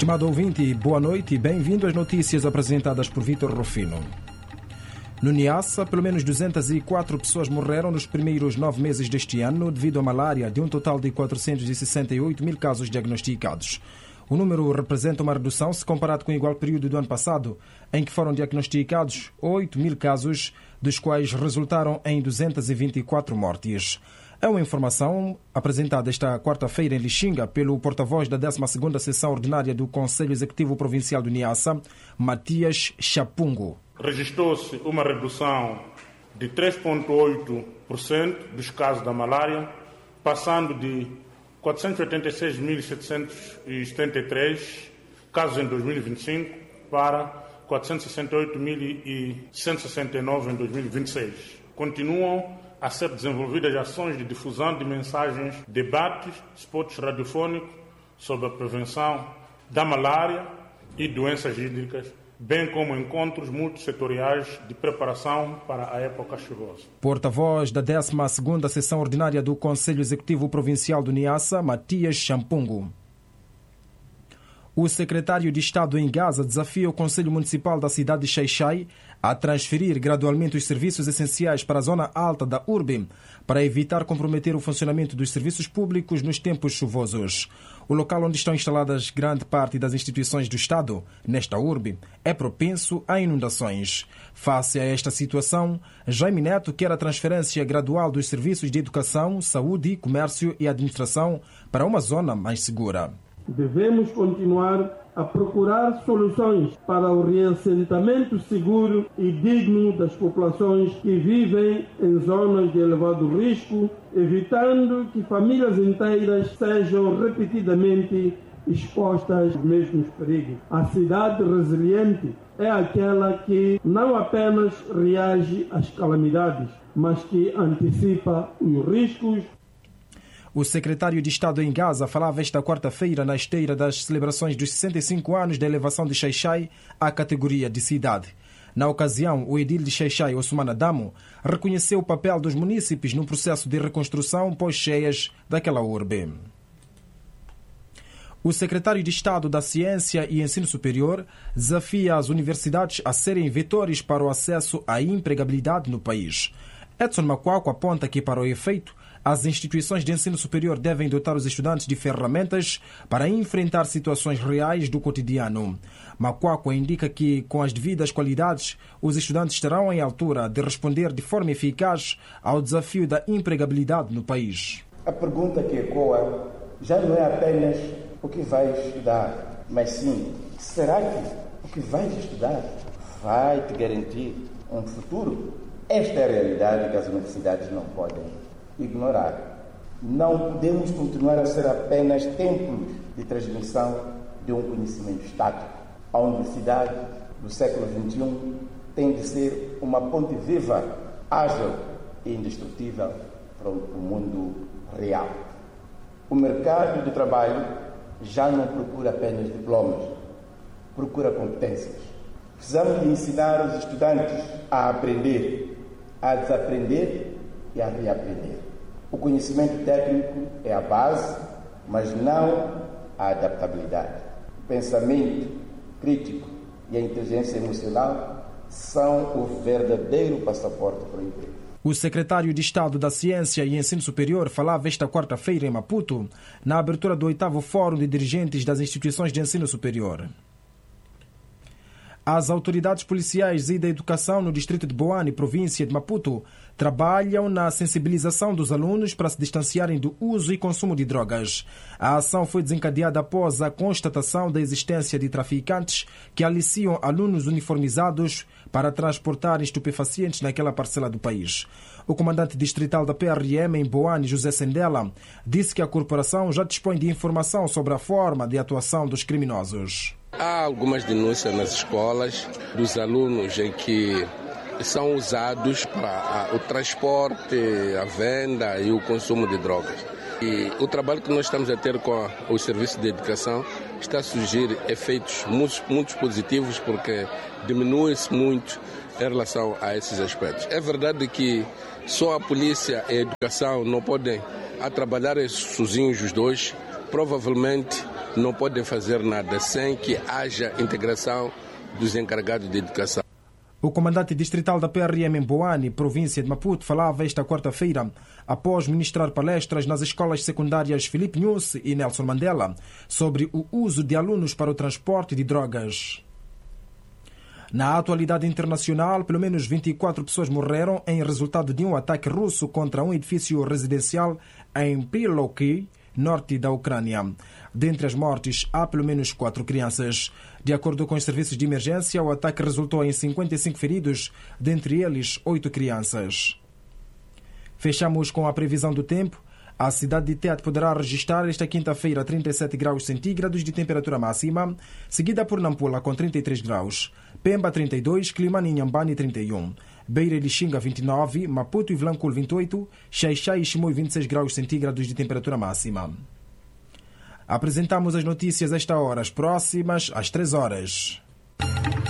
Estimado ouvinte, boa noite e bem-vindo às notícias apresentadas por Vítor Rufino. No Niassa, pelo menos 204 pessoas morreram nos primeiros 9 meses deste ano devido à malária, de um total de 468 mil casos diagnosticados. O número representa uma redução se comparado com o igual período do ano passado, em que foram diagnosticados 8 mil casos, dos quais resultaram em 224 mortes. É uma informação apresentada esta quarta-feira em Lixinga pelo porta-voz da 12ª Sessão Ordinária do Conselho Executivo Provincial do Niassa, Matias Chapungo. Registrou-se uma redução de 3,8% dos casos da malária, passando de 486.773 casos em 2025 para 468.169 em 2026. Continuam a ser desenvolvidas ações de difusão de mensagens, debates, spots radiofônicos sobre a prevenção da malária e doenças hídricas, bem como encontros multissetoriais de preparação para a época chuvosa. Porta-voz da 12ª Sessão Ordinária do Conselho Executivo Provincial do Niassa, Matias Champungo. O secretário de Estado em Gaza desafia o Conselho Municipal da cidade de Xai-Xai a transferir gradualmente os serviços essenciais para a zona alta da urbe, para evitar comprometer o funcionamento dos serviços públicos nos tempos chuvosos. O local onde estão instaladas grande parte das instituições do Estado, nesta urbe, é propenso a inundações. Face a esta situação, Jaime Neto quer a transferência gradual dos serviços de educação, saúde, comércio e administração para uma zona mais segura. Devemos continuar a procurar soluções para o reassentamento seguro e digno das populações que vivem em zonas de elevado risco, evitando que famílias inteiras sejam repetidamente expostas aos mesmos perigos. A cidade resiliente é aquela que não apenas reage às calamidades, mas que antecipa os riscos. O secretário de Estado em Gaza falava esta quarta-feira na esteira das celebrações dos 65 anos da elevação de Xai-Xai à categoria de cidade. Na ocasião, o edil de Xai-Xai, Ousmane Adamo, reconheceu o papel dos munícipes no processo de reconstrução pós-cheias daquela urbe. O secretário de Estado da Ciência e Ensino Superior desafia as universidades a serem vetores para o acesso à empregabilidade no país. Edson Macuaco aponta que, para o efeito, as instituições de ensino superior devem dotar os estudantes de ferramentas para enfrentar situações reais do cotidiano. Macuaco indica que, com as devidas qualidades, os estudantes estarão em altura de responder de forma eficaz ao desafio da empregabilidade no país. A pergunta que ecoa já não é apenas o que vais estudar, mas sim, será que o que vais estudar vai te garantir um futuro? Esta é a realidade que as universidades não podem ignorar. Não podemos continuar a ser apenas templos de transmissão de um conhecimento estático. A universidade do século XXI tem de ser uma ponte viva, ágil e indestrutível para o mundo real. O mercado de trabalho já não procura apenas diplomas, procura competências. Precisamos de ensinar os estudantes a aprender, a desaprender e a reaprender. O conhecimento técnico é a base, mas não a adaptabilidade. O pensamento crítico e a inteligência emocional são o verdadeiro passaporte para o emprego. O secretário de Estado da Ciência e Ensino Superior falava esta quarta-feira em Maputo, na abertura do 8º Fórum de Dirigentes das Instituições de Ensino Superior. As autoridades policiais e da educação no distrito de Boane, província de Maputo, trabalham na sensibilização dos alunos para se distanciarem do uso e consumo de drogas. A ação foi desencadeada após a constatação da existência de traficantes que aliciam alunos uniformizados para transportar estupefacientes naquela parcela do país. O comandante distrital da PRM em Boane, José Sendela, disse que a corporação já dispõe de informação sobre a forma de atuação dos criminosos. Há algumas denúncias nas escolas dos alunos em que são usados para o transporte, a venda e o consumo de drogas. E o trabalho que nós estamos a ter com o serviço de educação está a surgir efeitos muito positivos, porque diminui-se muito em relação a esses aspectos. É verdade que só a polícia e a educação não podem trabalhar sozinhos os dois. Provavelmente não podem fazer nada sem que haja integração dos encarregados de educação. O comandante distrital da PRM em Boane, província de Maputo, falava esta quarta-feira, após ministrar palestras nas escolas secundárias Filipe Nunes e Nelson Mandela, sobre o uso de alunos para o transporte de drogas. Na atualidade internacional, pelo menos 24 pessoas morreram em resultado de um ataque russo contra um edifício residencial em Priloki, norte da Ucrânia. Dentre as mortes, há pelo menos 4 crianças. De acordo com os serviços de emergência, o ataque resultou em 55 feridos, dentre eles 8 crianças. Fechamos com a previsão do tempo. A cidade de Tete poderá registrar esta quinta-feira 37 graus centígrados de temperatura máxima, seguida por Nampula com 33 graus, Pemba 32, Climane e Inhambane 31, Beira e Lixinga 29, Maputo e Vilanculo 28, Xaixai e Chimoio 26 graus centígrados de temperatura máxima. Apresentamos as notícias a esta hora, as próximas às 3 horas.